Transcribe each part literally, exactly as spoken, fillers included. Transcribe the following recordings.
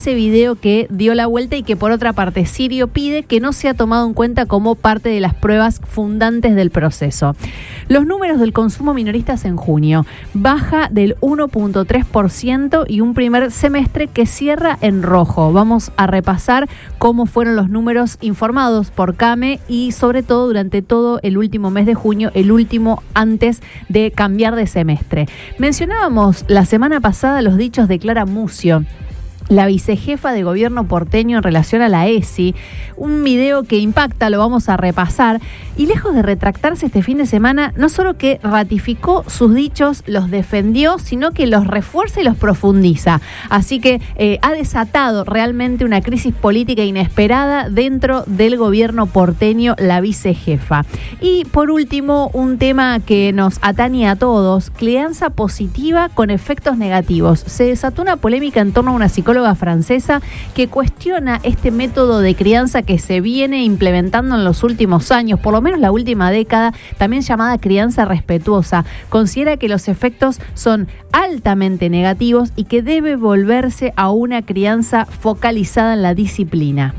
ese video que dio la vuelta y que por otra parte Sirio pide que no sea tomado en cuenta como parte de las pruebas fundantes del proceso. Los números del consumo minoristas en junio baja del uno punto tres por ciento y un primer semestre que cierra en rojo. Vamos a repasar cómo fueron los números informados por CAME y sobre todo durante todo el último mes de junio, el último antes de cambiar de semestre. Mencionábamos la semana pasada los dichos de Clara Mucio, la vicejefa de gobierno porteño en relación a la E S I, un video que impacta, lo vamos a repasar, y lejos de retractarse este fin de semana, no solo que ratificó sus dichos, los defendió, sino que los refuerza y los profundiza. Así que eh, ha desatado realmente una crisis política inesperada dentro del gobierno porteño, la vicejefa. Y por último, un tema que nos atañe a todos, crianza positiva con efectos negativos. Se desató una polémica en torno a una psicóloga francesa que cuestiona este método de crianza que se viene implementando en los últimos años, por lo menos la última década, también llamada crianza respetuosa. Considera que los efectos son altamente negativos y que debe volverse a una crianza focalizada en la disciplina.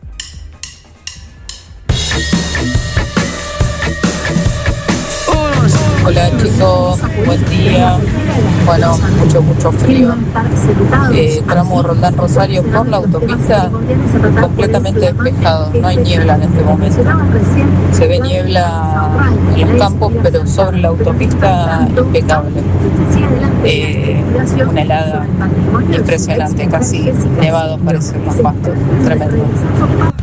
Hola chicos, buen día. Bueno, mucho, mucho frío. Eh, tramo Roldán Rosario por la autopista completamente despejado. No hay niebla en este momento. Se ve niebla en los campos, pero sobre la autopista impecable. Eh, una helada impresionante, casi nevado parece más pasto. Tremendo.